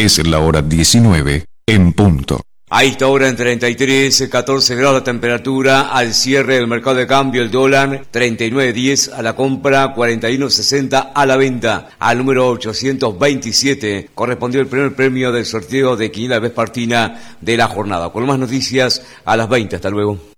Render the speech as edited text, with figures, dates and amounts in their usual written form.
Es la hora 19 en punto. A esta hora en 33, 14 grados la temperatura. Al cierre del mercado de cambio, el dólar 39.10 a la compra, 41.60 a la venta. Al número 827 correspondió el primer premio del sorteo de quiniela vespertina de la jornada. Con más noticias a las 20. Hasta luego.